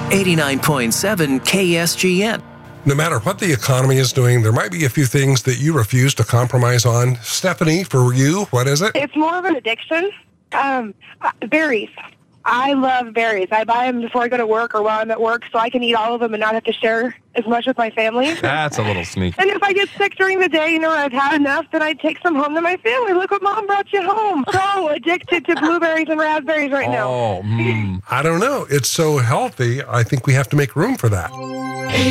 89.7 KSGN. No matter what the economy is doing, there might be a few things that you refuse to compromise on. Stephanie, for you, what is it? It's more of an addiction. Berries. I love berries. I buy them before I go to work or while I'm at work so I can eat all of them and not have to share as much with my family. That's a little sneaky. And if I get sick during the day, I've had enough, then I take some home to my family. Look what Mom brought you home. So addicted to blueberries and raspberries right now. I don't know. It's so healthy. I think we have to make room for that.